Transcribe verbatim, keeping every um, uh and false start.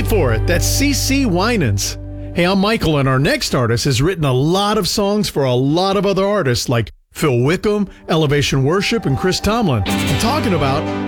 for it. That's CeCe Winans. Hey, I'm Michael, and our next artist has written a lot of songs for a lot of other artists like Phil Wickham, Elevation Worship, and Chris Tomlin. I'm talking about